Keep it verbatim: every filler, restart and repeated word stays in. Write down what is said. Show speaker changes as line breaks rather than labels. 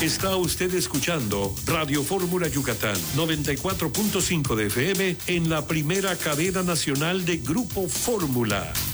Está usted escuchando Radio Fórmula Yucatán, noventa y cuatro punto cinco de F M en la primera cadena nacional de Grupo Fórmula.